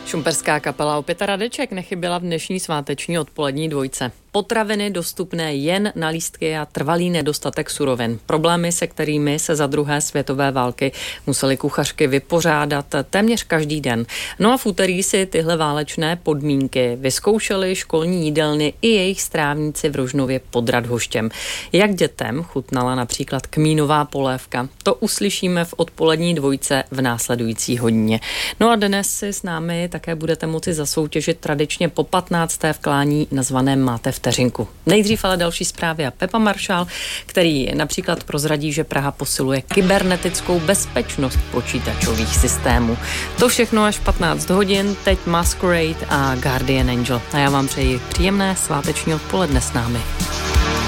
Šumperská kapela Opěta Radeček nechyběla v dnešní sváteční odpolední dvojce. Potraviny dostupné jen na lístky a trvalý nedostatek surovin. Problémy, se kterými se za druhé světové války museli kuchařky vypořádat téměř každý den. No a v úterý si tyhle válečné podmínky vyzkoušeli školní jídelny i jejich strávníci v Rožnově pod Radhoštěm. Jak dětem chutnala například kmínová polévka, to uslyšíme v odpolední dvojce v následující hodině. No a dnes si s námi také budete moci zasoutěžit tradičně po 15. v klání nazvaném Máte vteřinku. Nejdřív ale další zprávy a Pepa Maršál, který například prozradí, že Praha posiluje kybernetickou bezpečnost počítačových systémů. To všechno až 15 hodin, teď Masquerade a Guardian Angel. A já vám přeji příjemné sváteční odpoledne s námi.